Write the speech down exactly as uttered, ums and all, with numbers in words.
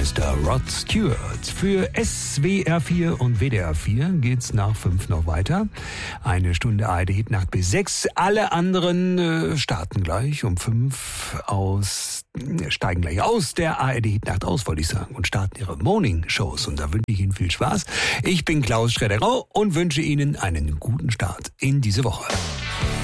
Mister Rod Stewart. Für S W R vier und W D R vier geht's nach fünf noch weiter. Eine Stunde A R D Hitnacht bis sechs. Alle anderen äh, starten gleich um fünf aus, äh, steigen gleich aus der A R D Hitnacht aus, wollte ich sagen, und starten ihre Morning-Shows. Und da wünsche ich Ihnen viel Spaß. Ich bin Klaus Schredderau und wünsche Ihnen einen guten Start in diese Woche.